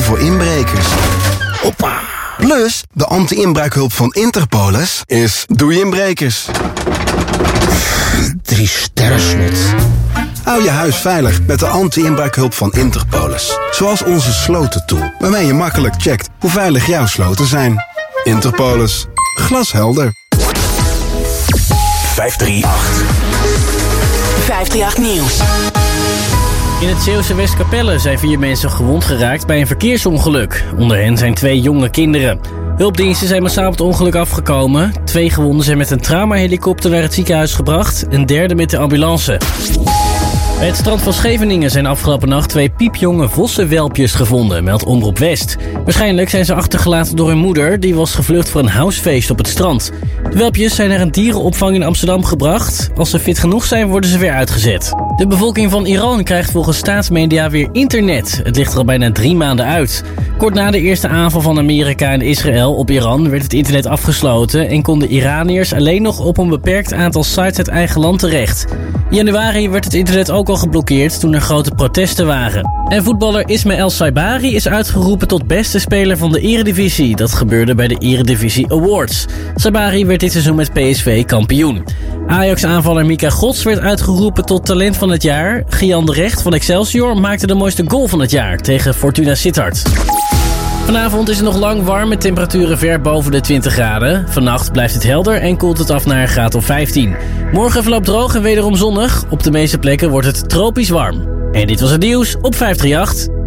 voor inbrekers. Hoppa! Plus, de anti-inbraakhulp van Interpolis is doei inbrekers. 3 sterren slot. Hou je huis veilig met de anti-inbraakhulp van Interpolis. Zoals onze slotentool, waarmee je makkelijk checkt hoe veilig jouw sloten zijn. Interpolis. Glashelder. 538 Nieuws. In het Zeeuwse Westkapelle zijn 4 mensen gewond geraakt bij een verkeersongeluk. Onder hen zijn 2 jonge kinderen. Hulpdiensten zijn massaal op het ongeluk afgekomen. 2 gewonden zijn met een traumahelikopter naar het ziekenhuis gebracht. Een derde met de ambulance. Bij het strand van Scheveningen zijn afgelopen nacht 2 piepjonge vossenwelpjes gevonden, meldt Omroep West. Waarschijnlijk zijn ze achtergelaten door hun moeder, die was gevlucht voor een housefeest op het strand. De welpjes zijn naar een dierenopvang in Amsterdam gebracht. Als ze fit genoeg zijn, worden ze weer uitgezet. De bevolking van Iran krijgt volgens staatsmedia weer internet. Het ligt er al bijna 3 maanden uit. Kort na de eerste aanval van Amerika en Israël op Iran werd het internet afgesloten en konden Iraniërs alleen nog op een beperkt aantal sites uit eigen land terecht. In januari werd het internet ook al geblokkeerd toen er grote protesten waren. En voetballer Ismaël Saibari is uitgeroepen tot beste speler van de Eredivisie. Dat gebeurde bij de Eredivisie Awards. Saibari werd dit seizoen met PSV kampioen. Ajax-aanvaller Mika Gods werd uitgeroepen tot talent van het jaar. Gian de Recht van Excelsior maakte de mooiste goal van het jaar tegen Fortuna Sittard. Vanavond is het nog lang warm met temperaturen ver boven de 20 graden. Vannacht blijft het helder en koelt het af naar een graad of 15. Morgen verloopt droog en wederom zonnig. Op de meeste plekken wordt het tropisch warm. En dit was het nieuws op 538.